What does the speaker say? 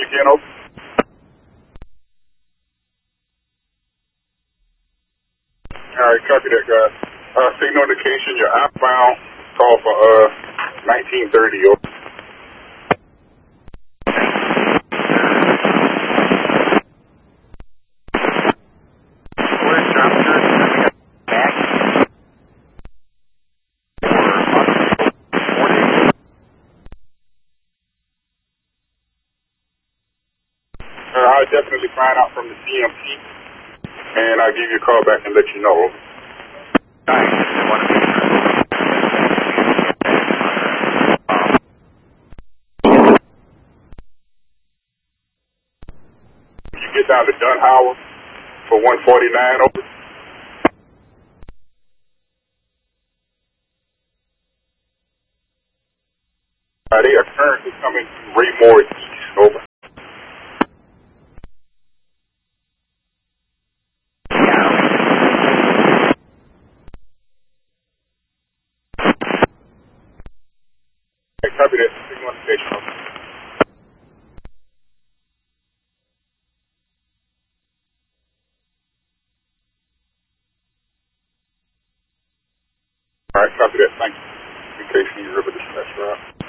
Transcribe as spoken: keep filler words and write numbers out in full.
you again, over. All right, copy that, guys. Uh, signal indication, you're outbound. Call for uh nineteen thirty, over. Uh, I'll definitely find out from the C M P, and I'll give you a call back and let you know. You get down to Dunhauer for one forty-nine, over. Uh, they are currently coming to Raymore East, over. Copy that. Signal indication. All right, copy that. Thank you. In case you river dispatch route.